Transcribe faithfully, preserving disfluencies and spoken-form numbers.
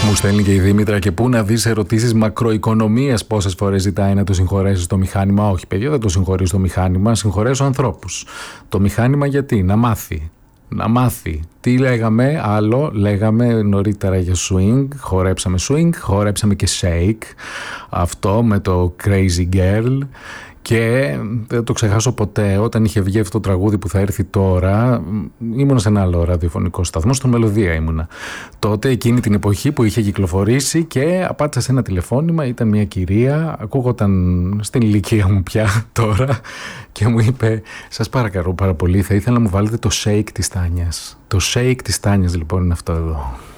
Μου στέλνει και η Δήμητρα, και πού να δεις ερωτήσεις μακροοικονομίας πόσες φορές ζητάει να το συγχωρέσεις το μηχάνημα. Όχι, παιδιά, δεν το συγχωρείς το μηχάνημα, συγχωρέσω ανθρώπους. Το μηχάνημα γιατί? Να μάθει. Να μάθει. Τι λέγαμε άλλο? Λέγαμε νωρίτερα για swing, χορέψαμε swing, χορέψαμε και shake, αυτό με το Crazy Girl. Και δεν το ξεχάσω ποτέ, όταν είχε βγει αυτό το τραγούδι που θα έρθει τώρα, ήμουνα σε ένα άλλο ραδιοφωνικό σταθμό, στον Μελωδία ήμουνα. Τότε, εκείνη την εποχή που είχε κυκλοφορήσει, και απάντησα σε ένα τηλεφώνημα, ήταν μια κυρία, ακούγονταν στην ηλικία μου πια τώρα, και μου είπε: σας παρακαλώ πάρα πολύ, θα ήθελα να μου βάλετε το shake της Τάνιας. Το shake της Τάνιας λοιπόν είναι αυτό εδώ.